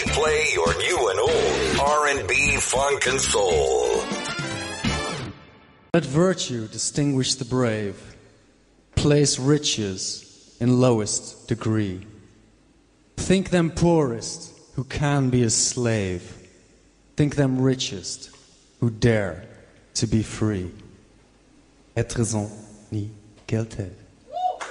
play your new and old R&B, funk, and soul. Let virtue distinguish the brave. Place riches in lowest degree. Think them poorest who can be a slave. Think them richest who dare to be free. Être raison ni quelle tête.